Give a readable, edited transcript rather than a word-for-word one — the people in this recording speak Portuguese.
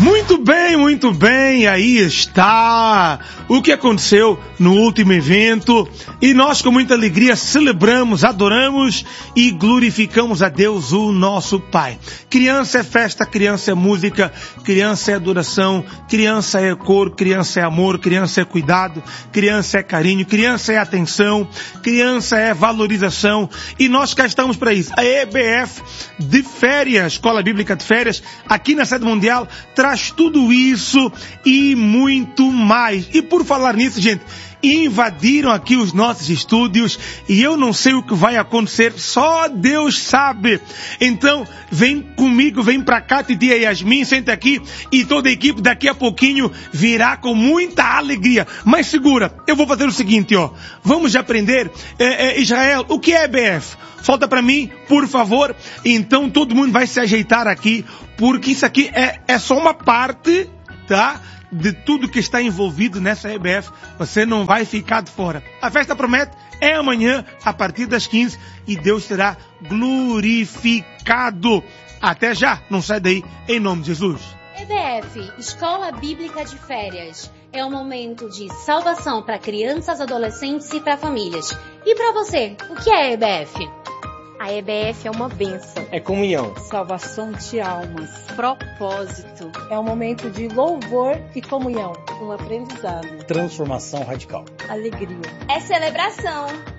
Muito bem, aí está o que aconteceu no último evento e nós com muita alegria celebramos, adoramos e glorificamos a Deus, o nosso Pai. Criança é festa, criança é música, criança é adoração, criança é cor, criança é amor, criança é cuidado, criança é carinho, criança é atenção, criança é valorização e nós cá estamos para isso. A EBF de férias, Escola Bíblica de Férias, aqui na Sede Mundial, traz tudo isso e muito mais. E por falar nisso, gente, invadiram aqui os nossos estúdios e eu não sei o que vai acontecer, só Deus sabe. Então, vem comigo, vem pra cá, titia Yasmin, senta aqui e toda a equipe daqui a pouquinho virá com muita alegria. Mas segura, eu vou fazer o seguinte, ó. Vamos aprender, Israel, o que é EBF? Solta pra mim, por favor. Então todo mundo vai se ajeitar aqui, porque isso aqui é só uma parte, tá? De tudo que está envolvido nessa EBF. Você não vai ficar de fora. A festa promete, é amanhã, a partir das 15, e Deus será glorificado. Até já, não sai daí, em nome de Jesus. EBF, Escola Bíblica de Férias. É um momento de salvação para crianças, adolescentes e para famílias. E para você, o que é EBF? A EBF é uma bênção. É comunhão. Salvação de almas. Propósito. É um momento de louvor e comunhão. Um aprendizado. Transformação radical. Alegria. É celebração.